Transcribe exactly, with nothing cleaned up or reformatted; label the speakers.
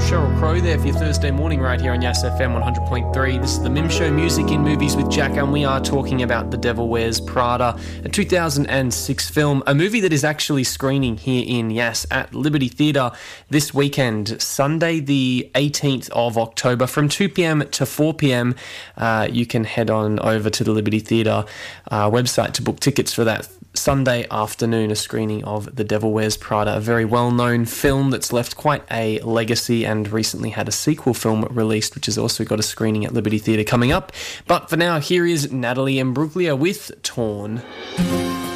Speaker 1: Sheryl Crow there for your Thursday morning right here on Yes F M one hundred point three. This is the Mim Show, Music in Movies with Jack, and we are talking about The Devil Wears Prada, a two thousand six film, a movie that is actually screening here in Yes at Liberty Theatre this weekend, Sunday the eighteenth of October from two p.m. to four p.m. Uh, you can head on over to the Liberty Theatre uh, website to book tickets for that Sunday afternoon, a screening of The Devil Wears Prada, a very well-known film that's left quite a legacy and recently had a sequel film released, which has also got a screening at Liberty Theatre coming up. But for now, here is Natalie Imbruglia with Torn.